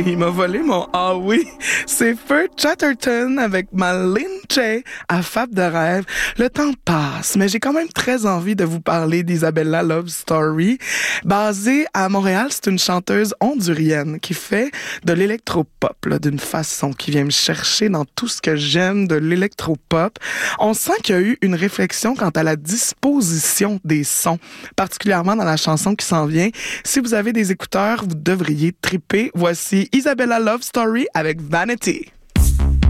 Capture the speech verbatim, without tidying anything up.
il m'a volé mon ah oui. C'est Feu Chatterton avec ma Lynche à Fab de rêve. Le temps passe, mais j'ai quand même très envie de vous parler d'Isabella Love Story. Basée à Montréal, c'est une chanteuse hondurienne qui fait de l'électropop là, d'une façon qui vient me chercher dans tout ce que j'aime de l'électropop. On sent qu'il y a eu une réflexion quant à la disposition des sons, particulièrement dans la chanson qui s'en vient. Si vous avez des écouteurs, vous devriez triper. Voici Isabella Love Story avec Vanity.